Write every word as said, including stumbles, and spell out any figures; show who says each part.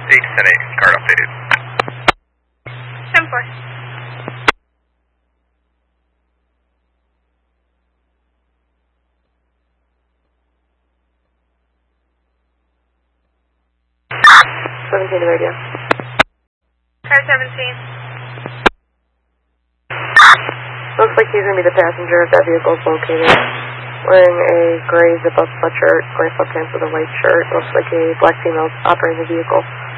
Speaker 1: eight ten eight, card updated.
Speaker 2: ten four.
Speaker 3: seventeen to radio.
Speaker 2: Car seventeen.
Speaker 3: Looks like he's going to be the passenger if that vehicle is located. Wearing a gray zip-up sweatshirt, gray sweatpants with a white shirt. Looks like a black female operating the vehicle.